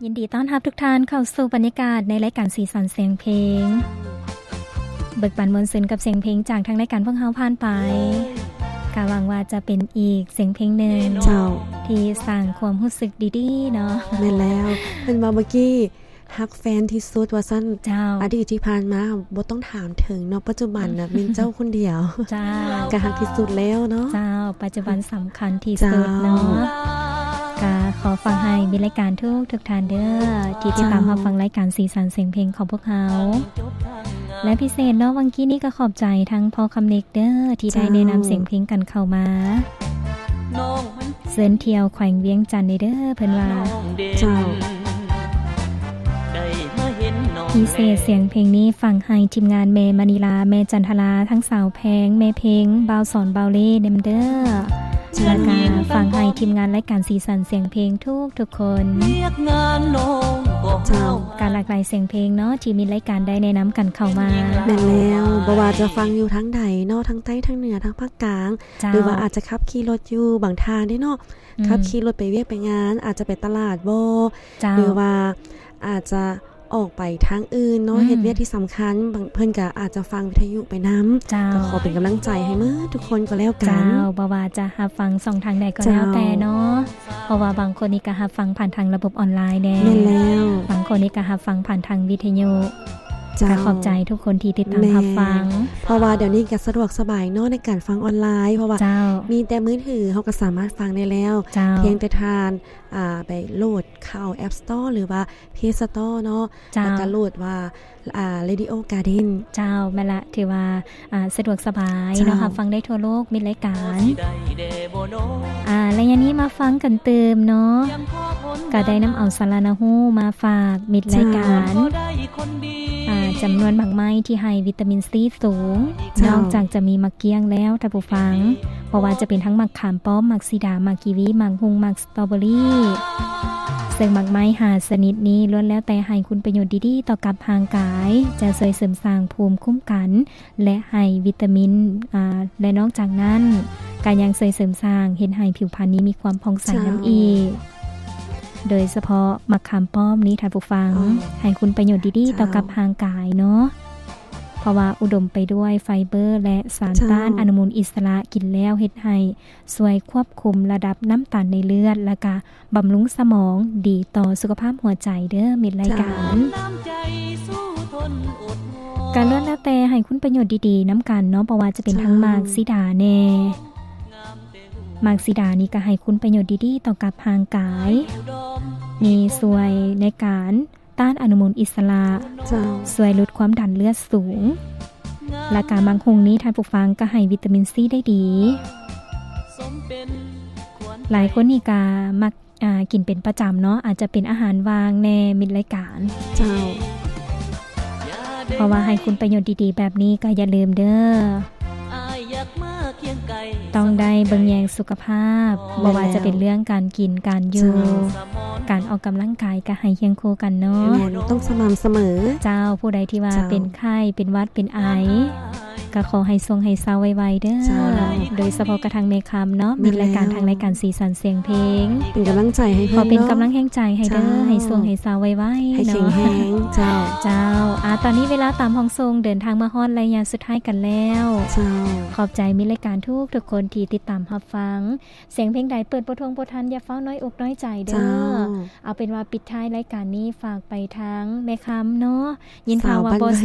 ยินดีต้อนรับทุกท่านเข้าสู่บรรยากาศในรายการสีสันเสียงเพลงเบิกบานมวลซึนกับเสียงเพลงจากทางรายการพวกเฮาผ่านไปกะหวังว่าจะเป็นอีกเสียงเพลงหนึ่งเจ้าที่สร้างความรู้สึกดีๆเนาะแม่นแล้วเพิ่นมาเมื่อกี้ฮักแฟนที่สุดว่าซั่นอดีตที่ผ่านมาบ่ต้องถามถึงเนาะปัจจุบันน่ะมีเจ้าคนเดียวเจ้าก็ฮักที่สุดแล้วเนาะเจ้าปัจจุบันสำคัญที่สุดเนาะก็ขอฟังให้มีรายการทุกท่านเด้อที่ติดตามรับฟังรายการสีสันเสียงเพลงของพวกเขาและพิเศษเนาะวันกี้นี้ก็ขอบใจทั้งพ่อคำเน็กเด้อที่ได้แนะนำเสียงเพลงกันเข้ามาเซินเที่ยวแขวงเวียงจันทน์เด้อเพิ่นว่าเจ้าพิเศษเสียงเพลงนี้ฟังให้ทีมงานแม่มณีลาแม่จันทราทั้งสาวแพงแม่เพลงบ่าวสอนบ่าวเล่เด้อเด้อและการฟังให้ทีมงานรายการสีสันเสียงเพลงทุกคนการหลากหลายเสียงเพลงเนาะที่มีรายการได้แนะนำกันเข้ามาแม่นแล้วบ่ว่าจะฟังอยู่ทั้งใดเนาะทั้งใต้ทั้งเหนือทั้งภาคกลางหรือว่าอาจจะขับขี่รถอยู่บางทางได้เนาะขับขี่รถไปเวียกไปงานอาจจะไปตลาดบ่หรือว่าอาจจะออกไปทางอื่นเนาะเฮ็ดเวียกที่สำคัญบางเพิ่นก็อาจจะฟังวิทยุไปนำก็ขอเป็นกำลังใจให้มื้อทุกคนก็แล้วกันบ่ว่าจะรับฟัง2ทางใดก็แล้วแต่เนาะเพราะว่าบางคนนี่ก็รับฟังผ่านทางระบบออนไลน์แน่แล้วบางคนนี่ก็รับฟังผ่านทางวิทยุก็ขอบใจทุกคนที่ติดตามรับฟังเพราะว่าเดี๋ยวนี้ก็สะดวกสบายเนาะในการฟังออนไลน์เพราะว่ามีแต่มือถือเฮาก็สามารถฟังได้แล้วเพียงแต่ทานไปโหลดเข้า App Store หรือว่า Play Store เนาะแล้วก็โหลดว่าRadio Garden เจ้าแม่ละถือว่าสะดวกสบายเนาะค่ะฟังได้ทั่วโลกมีรายการแล้วอย่างนี้มาฟังกันเติมเนาะก็ได้นำเอาสารนาฮูมาฝากมิดรายการจำนวนบางไม้ที่ให้วิตามินซีสูงนอกจากจะมีมักเกี้ยงแล้วท่านผู้ฟังเพราะว่าจะเป็นทั้งมักขามป้อมมักซีดามักกีวีมักฮุงมักสตรอเบอรี่ซึ่งมักไม้5ชนิดนี้ล้วนแล้วแต่ให้คุณประโยชน์ดีๆต่อกับร่างกายจะช่วยเสริมสร้างภูมิคุ้มกันและให้วิตามินและนอกจากนั้นการยังช่วยเสริมสร้างเห็นให้ผิวพรรณนี้มีความผ่องใสน้ำอีกโดยเฉพาะมะขามป้อมนี้ท่านผู้ฟังให้คุณประโยชน์ดีๆต่อกับร่างกายเนาะเพราะว่าอุดมไปด้วยไฟเบอร์และสารต้านอนุมูลอิสระกินแล้วเฮ็ดให้ช่วยควบคุมระดับน้ำตาลในเลือดและก็บำรุงสมองดีต่อสุขภาพหัวใจเด้อมิตรรายการการล้วนแล้วแต่ให้คุณประโยชน์ดีๆน้ำกันเนาะเพราะว่าจะเป็นทั้งมากซิดาแน่มักซิดานี่ก็ให้คุณประโยชน์ดีๆต่อกับร่างกายมีช่วยในการต้านอนุมูลอิสระช่วยลดความดันเลือดสูงและการบางคงนี้ท่านผู้ฟังก็ให้วิตามินซีได้ดีหลายคนนี่ก็มักกินเป็นประจำเนาะอาจจะเป็นอาหารวางในมิตรรายการเจ้าเพราะว่าให้คุณประโยชน์ดีๆแบบนี้ก็อย่าลืมเด้อต้องได้เบิ่งแยงสุขภาพบ่ว่าจะเป็นเรื่องการกินการอยู่การออกกำลังกายก็ให้เคียงคู่กันเนาะต้องสม่ำเสมอเจ้าผู้ใดที่ว่าเป็นไข้เป็นหวัดเป็นไอก็ขอให้ทรงให้เศร้าไวๆเด้อโดยเฉพาะกระทั่งเมคำเนาะมีรายการทางรายการสีสันเสียงเพลงเป็นกำลังใจให้ขอเป็นกำลังแห่งใจให้เด้อให้ทรงให้เศร้าไวๆให้แข็งแรงเจ้าตอนนี้เวลาตามห้องทรงเดินทางมาฮอดระยะสุดท้ายกันแล้วขอบใจมีรายการทุกคนที่ติดตามรับฟังเสียงเพลงใดเปิดบ่ทวงบ่ทันอย่าเฝ้าน้อยอกน้อยใจเด้อเอาเป็นว่าปิดท้ายรายการนี้ฝากไปทางแม่คำเนาะยินข่าวว่าบ่